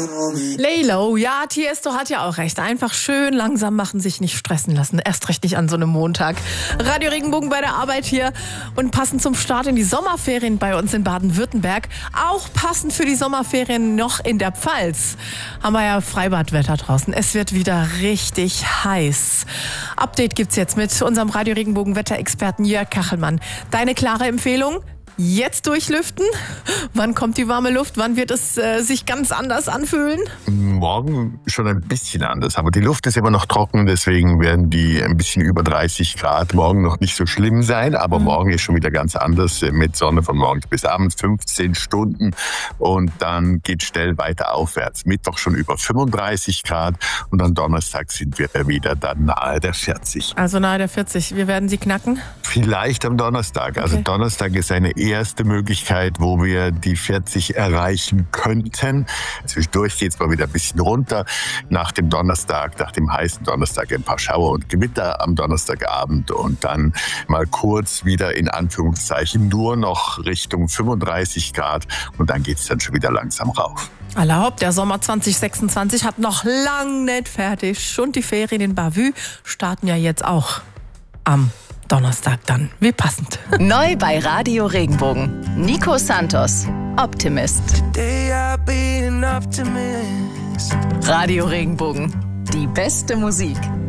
Laylo, ja, Tiesto hat ja auch recht. Einfach schön langsam machen, sich nicht stressen lassen. Erst recht nicht an so einem Montag. Radio Regenbogen bei der Arbeit hier und passend zum Start in die Sommerferien bei uns in Baden-Württemberg. Auch passend für die Sommerferien noch in der Pfalz. Haben wir ja Freibadwetter draußen. Es wird wieder richtig heiß. Update gibt's jetzt mit unserem Radio Regenbogen Wetterexperten Jörg Kachelmann. Deine klare Empfehlung? Jetzt durchlüften? Wann kommt die warme Luft? Wann wird es sich ganz anders anfühlen? Morgen schon ein bisschen anders, aber die Luft ist immer noch trocken, deswegen werden die ein bisschen über 30 Grad morgen noch nicht so schlimm sein, aber morgen ist schon wieder ganz anders mit Sonne von morgens bis abends, 15 Stunden und dann geht schnell weiter aufwärts. Mittwoch schon über 35 Grad und am Donnerstag sind wir wieder dann nahe der 40. Also nahe der 40. Wir werden sie knacken? Vielleicht am Donnerstag. Also Donnerstag ist eine erste Möglichkeit, wo wir die 40 erreichen könnten. Zwischendurch geht es mal wieder ein bisschen runter. Nach dem Donnerstag, nach dem heißen Donnerstag ein paar Schauer und Gewitter am Donnerstagabend und dann mal kurz wieder in Anführungszeichen nur noch Richtung 35 Grad und dann geht es dann schon wieder langsam rauf. Allerhaupt, der Sommer 2026 hat noch lang nicht fertig und die Ferien in Bavü starten ja jetzt auch am Donnerstag dann. Wie passend. Neu bei Radio Regenbogen. Nico Santos, Optimist. Radio Regenbogen. Die beste Musik.